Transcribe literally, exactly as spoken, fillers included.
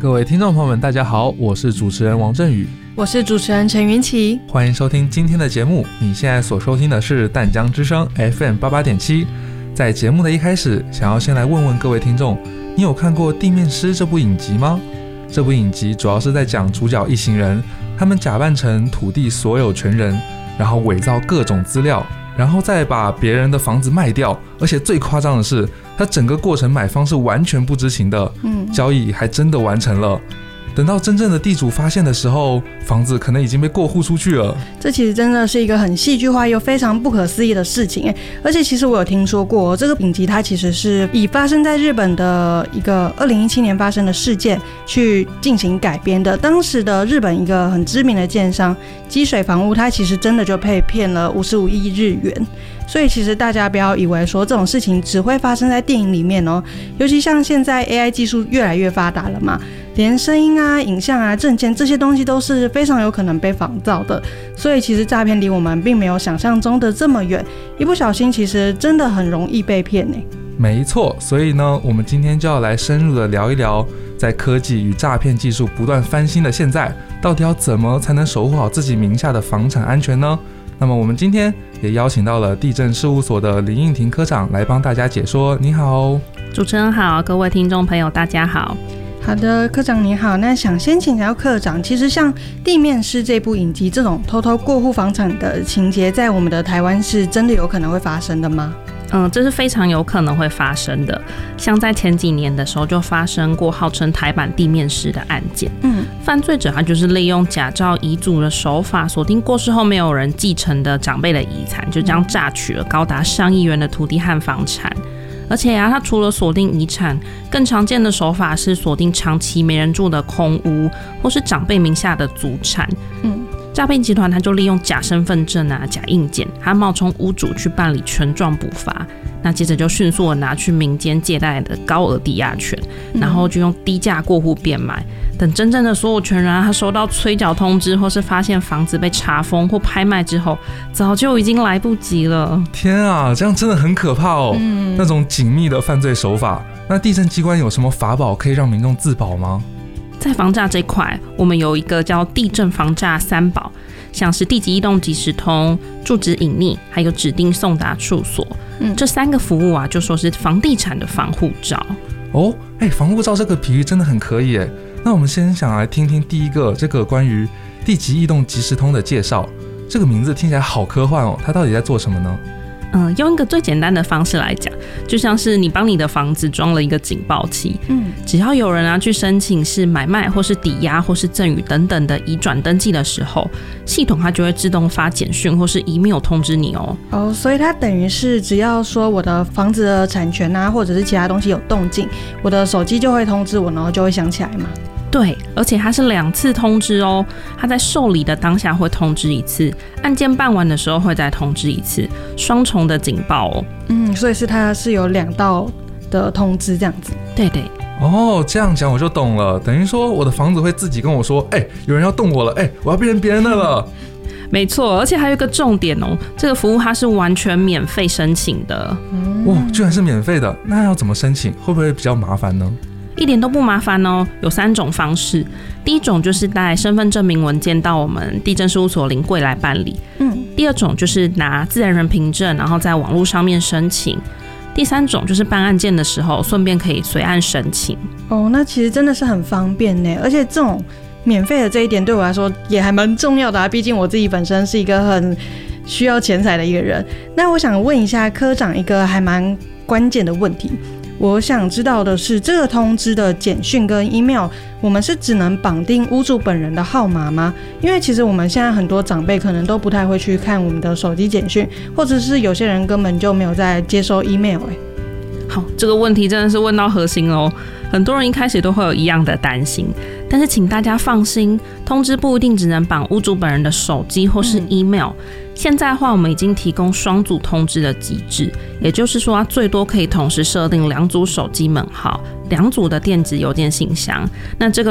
各位听众朋友们大家好，我是主持人王振宇， 我是主持人陈云琪， 欢迎收听今天的节目。你现在所收听的是淡江之声 F M 八十八点七。 在节目的一开始，想要先来问问各位听众，你有看过《地面师》这部影集吗？这部影集主要是在讲主角一行人，他们假扮成土地所有权人，然后伪造各种资料，然后再把别人的房子卖掉，而且最夸张的是他整个过程买方是完全不知情的，嗯，交易还真的完成了。等到真正的地主发现的时候，房子可能已经被过户出去了。 这其实真的是一个很戏剧化又非常不可思议的事情，而且其实我有听说过，这个影集它其实是以发生在日本的一个二零一七年发生的事件去进行改编的。当时的日本一个很知名的建商积水房屋，它其实真的就被骗了五十五亿日元。所以其实大家不要以为说这种事情只会发生在电影里面哦，尤其像现在 A I 技术越来越发达了嘛，连声音啊、影像啊、证件这些东西都是非常有可能被仿造的。所以其实诈骗离我们并没有想象中的这么远，一不小心其实真的很容易被骗耶。 没错，所以呢，我们今天就要来深入的聊一聊，在科技与诈骗技术不断翻新的现在，到底要怎么才能守护好自己名下的房产安全呢？那么我们今天也邀请到了地政事务所的林应婷科长来帮大家解说。你好。 主持人好，各位听众朋友大家好。 好的，科长你好。那想先请教科长，其实像《地面师》这部影集这种偷偷过户房产的情节，在我们的台湾是真的有可能会发生的吗？ 嗯，这是非常有可能会发生的。像在前几年的时候，就发生过号称台版地面师的案件。嗯，犯罪者他就是利用假造遗嘱的手法，锁定过世后没有人继承的长辈的遗产，就这样榨取了高达上亿元的土地和房产。而且啊，他除了锁定遗产，更常见的手法是锁定长期没人住的空屋，或是长辈名下的祖产。嗯。诈骗集团他就利用假身份证啊、假印件，他冒充屋主去办理权状补发，那接着就迅速的拿去民间借贷的高额抵押权，然后就用低价过户变卖。等真正的所有权人啊，他收到催缴通知，或是发现房子被查封或拍卖之后，早就已经来不及了。 天啊，这样真的很可怕哦！嗯、那种紧密的犯罪手法，那地政机关有什么法宝可以让民众自保吗？ 在防诈这块，我们有一个叫地政防诈三宝，像是地籍异动即时通、住址隐匿，还有指定送达处所。嗯，这三个服务啊，就说是房地产的防护罩。 哦，哎，防护罩这个比喻真的很可以耶。那我们先想来听听第一个这个关于地籍异动即时通的介绍。这个名字听起来好科幻哦，它到底在做什么呢？ 嗯，用一个最简单的方式来讲，就像是你帮你的房子装了一个警报器，嗯，只要有人啊去申请是买卖或是抵押或是赠与等等的移转登记的时候，系统它就会自动发简讯或是 email 通知你哦。 哦，所以它等于是只要说我的房子的产权啊，或者是其他东西有动静，我的手机就会通知我，然后就会响起来嘛。 对，而且它是两次通知哦，它在受理的当下会通知一次，案件办完的时候会再通知一次，双重的警报哦。 嗯，所以是它是有两道的通知这样子。 对对。 哦，这样讲我就懂了，等于说我的房子会自己跟我说，哎、欸，有人要动我了，哎、欸，我要变成别人的了。 没错，而且还有一个重点哦，这个服务它是完全免费申请的。 嗯、哇，居然是免费的，那要怎么申请？会不会比较麻烦呢？ 一点都不麻烦哦，有三种方式。第一种就是带身份证明文件到我们地政事务所临柜来办理。嗯。第二种就是拿自然人凭证，然后在网络上面申请。第三种就是办案件的时候，顺便可以随案申请。 哦，那其实真的是很方便呢，而且这种免费的这一点对我来说也还蛮重要的啊，毕竟我自己本身是一个很需要钱财的一个人。那我想问一下科长一个还蛮关键的问题。我想知道的是，这个通知的简讯跟 email， 我们是只能绑定屋主本人的号码吗？因为其实我们现在很多长辈可能都不太会去看我们的手机简讯，或者是有些人根本就没有在接收 email、欸。 好，这个问题真的是问到核心哦。很多人一开始都会有一样的担心，但是请大家放心，通知不一定只能绑屋主本人的手机或是 email、嗯、现在的话我们已经提供双组通知的机制，也就是说最多可以同时设定两组手机门号、两组的电子邮件信箱。那这个